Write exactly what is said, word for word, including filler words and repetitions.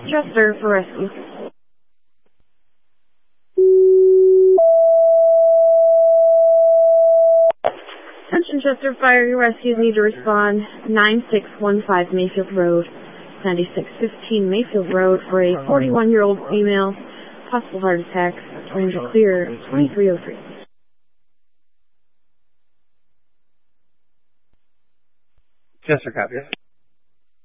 Chester for rescue. Attention Chester Fire Rescue, need to respond nine six one five Mayfield Road, ninety-six fifteen Mayfield Road for a forty-one-year-old female, possible heart attack, range of clear twenty-three oh three. Chester, copy.